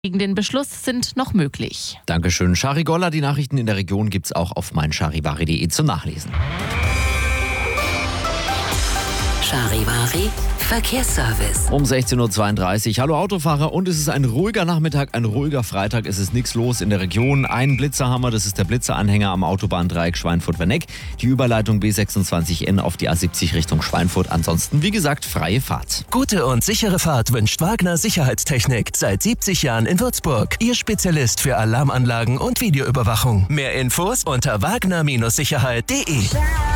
Gegen den Beschluss sind noch möglich. Dankeschön, Shari Golla. Die Nachrichten in der Region gibt's auch auf meincharivari.de zum Nachlesen. Charivari Verkehrsservice. Um 16.32 Uhr. Hallo Autofahrer, und es ist ein ruhiger Nachmittag, ein ruhiger Freitag. Es ist nichts los in der Region. Ein Blitzer haben wir, das ist der Blitzeranhänger am Autobahndreieck Schweinfurt-Werneck. Die Überleitung B26N auf die A70 Richtung Schweinfurt. Ansonsten, wie gesagt, freie Fahrt. Gute und sichere Fahrt wünscht Wagner Sicherheitstechnik. Seit 70 Jahren in Würzburg. Ihr Spezialist für Alarmanlagen und Videoüberwachung. Mehr Infos unter wagner-sicherheit.de.